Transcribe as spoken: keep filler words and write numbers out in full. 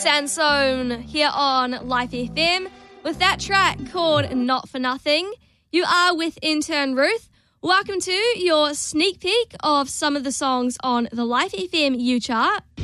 Sansone here on Life F M with that track called Not For Nothing. You are with intern Ruth. Welcome to your sneak peek of some of the songs on the Life F M U chart.